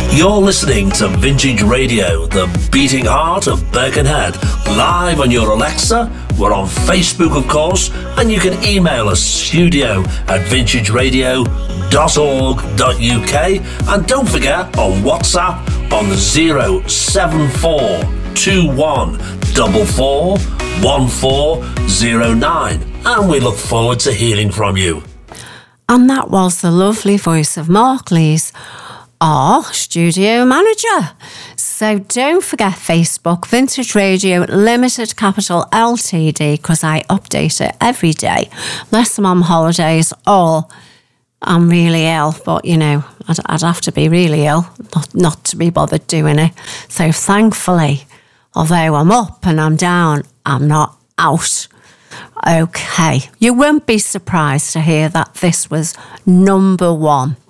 You're listening to Vintage Radio, the beating heart of Birkenhead, live on your Alexa. We're on Facebook, of course, and you can email us studio@vintageradio.org.uk, and don't forget on WhatsApp on the 07421441409, and we look forward to hearing from you. And that was the lovely voice of Mark Lees, our studio manager. So don't forget Facebook, Vintage Radio Limited Capital Ltd, because I update it every day, unless I'm on holidays or I'm really ill. But, you know, I'd have to be really ill not to be bothered doing it. So thankfully, although I'm up and I'm down, I'm not out. Okay, you won't be surprised to hear that this was number one.